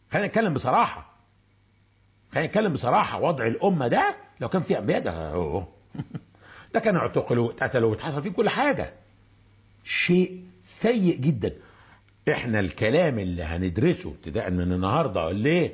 خلينا نتكلم بصراحة، خلينا نتكلم بصراحة. وضع الأمة ده لو كان فيه أنبياء ده كانوا اعتقلوا اتقتلوا واتحصل فيه كل حاجة. شيء سيء جدا. احنا الكلام اللي هندرسه ابتداء من النهارده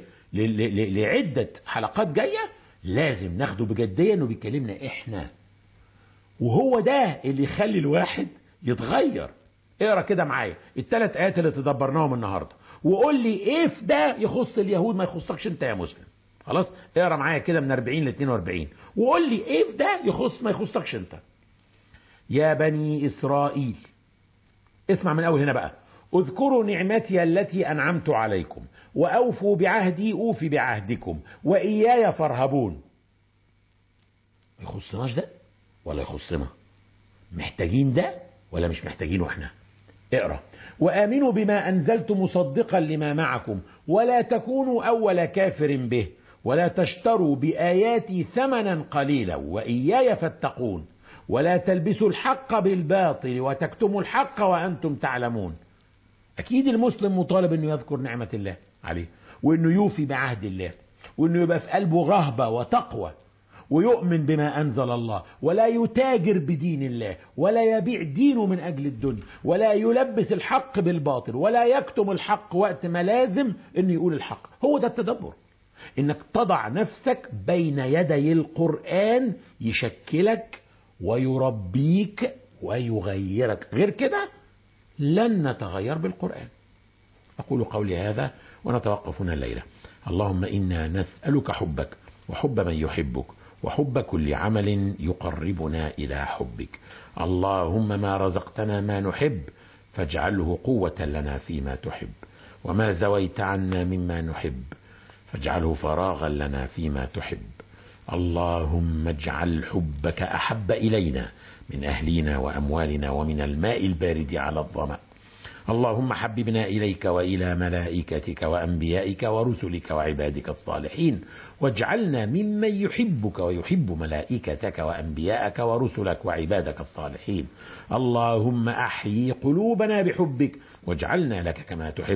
لعدة حلقات جاية لازم ناخده بجدية انه بيكلمنا احنا، وهو ده اللي يخلي الواحد يتغير. اقرا كده معايا الثلاث ايات اللي تدبرناهم النهارده وقول لي ايه في ده يخص اليهود ما يخصكش انت يا مسلم. خلاص اقرا معايا كده من 40 ل 42 وقول لي ايه في ده ما يخصكش انت. يا بني اسرائيل، اسمع من اول هنا بقى. اذكروا نعمتي التي انعمت عليكم واوفوا بعهدي اوفي بعهدكم واياي فارهبون. ما يخصناش ده ولا يخصنا؟ محتاجين ده ولا مش محتاجينه احنا؟ اقرا. وامنوا بما انزلت مصدقا لما معكم ولا تكونوا اول كافر به ولا تشتروا باياتي ثمنا قليلا واياي فاتقون ولا تلبسوا الحق بالباطل وتكتموا الحق وانتم تعلمون. اكيد المسلم مطالب انه يذكر نعمة الله عليه وانه يوفي بعهد الله وانه يبقى في قلبه رهبة وتقوى ويؤمن بما أنزل الله ولا يتاجر بدين الله ولا يبيع دينه من أجل الدنيا ولا يلبس الحق بالباطل ولا يكتم الحق وقت ما لازم إنه يقول الحق. هو ده التدبر، إنك تضع نفسك بين يدي القرآن يشكلك ويربيك ويغيرك. غير كده لن نتغير بالقرآن. أقول قولي هذا ونتوقف هنا الليلة. اللهم إنا نسألك حبك وحب من يحبك وحب كل عمل يقربنا إلى حبك. اللهم ما رزقتنا ما نحب فاجعله قوة لنا فيما تحب وما زويت عنا مما نحب فاجعله فراغا لنا فيما تحب. اللهم اجعل حبك أحب إلينا من أهلنا وأموالنا ومن الماء البارد على الظمأ. اللهم حببنا إليك وإلى ملائكتك وأنبيائك ورسلك وعبادك الصالحين واجعلنا ممن يحبك ويحب ملائكتك وأنبيائك ورسلك وعبادك الصالحين. اللهم أحيي قلوبنا بحبك واجعلنا لك كما تحب.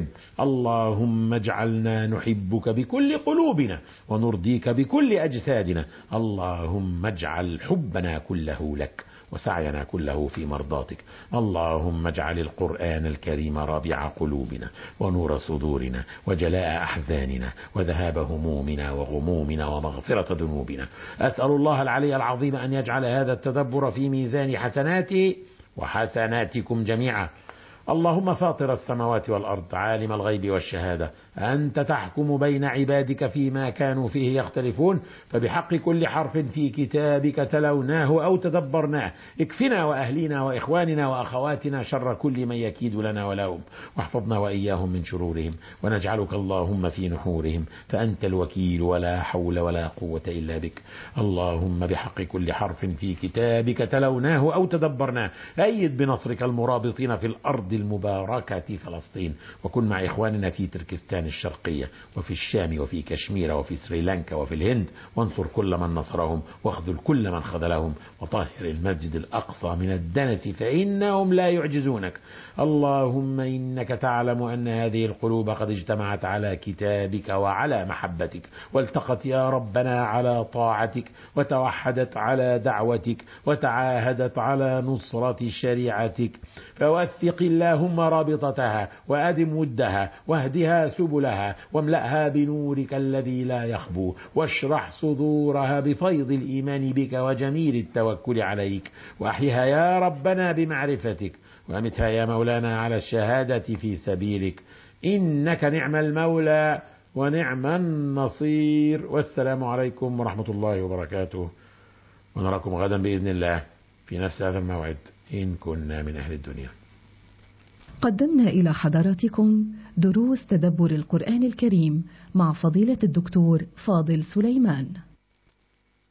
اللهم اجعلنا نحبك بكل قلوبنا ونرضيك بكل أجسادنا. اللهم اجعل حبنا كله لك وسعينا كله في مرضاتك. اللهم اجعل القرآن الكريم ربيع قلوبنا ونور صدورنا وجلاء أحزاننا وذهاب همومنا وغمومنا ومغفرة ذنوبنا. أسأل الله العلي العظيم أن يجعل هذا التدبر في ميزان حسناتي وحسناتكم جميعا. اللهم فاطر السماوات والأرض عالم الغيب والشهادة أنت تحكم بين عبادك فيما كانوا فيه يختلفون فبحق كل حرف في كتابك تلوناه أو تدبرناه اكفنا وأهلنا وإخواننا وأخواتنا شر كل من يكيد لنا ولهم واحفظنا وإياهم من شرورهم ونجعلك اللهم في نحورهم فأنت الوكيل ولا حول ولا قوة إلا بك. اللهم بحق كل حرف في كتابك تلوناه أو تدبرناه أيد بنصرك المرابطين في الأرض المباركة فلسطين وكن مع إخواننا في تركستان الشرقية وفي الشام وفي كشمير وفي سريلانكا وفي الهند وانصر كل من نصرهم واخذل كل من خذلهم وطهر المسجد الأقصى من الدنس فإنهم لا يعجزونك. اللهم إنك تعلم أن هذه القلوب قد اجتمعت على كتابك وعلى محبتك والتقت يا ربنا على طاعتك وتوحدت على دعوتك وتعاهدت على نصرة شريعتك فوثق اللهم رابطتها وأدم ودها واهدها سبلها واملأها بنورك الذي لا يخبو واشرح صدورها بفيض الإيمان بك وجميل التوكل عليك وأحيها يا ربنا بمعرفتك وأمتها يا مولانا على الشهادة في سبيلك إنك نعم المولى ونعم النصير. والسلام عليكم ورحمة الله وبركاته ونراكم غدا بإذن الله في نفس هذا الموعد إن كنا من أهل الدنيا. قدمنا إلى حضراتكم دروس تدبر القرآن الكريم مع فضيلة الدكتور فاضل سليمان.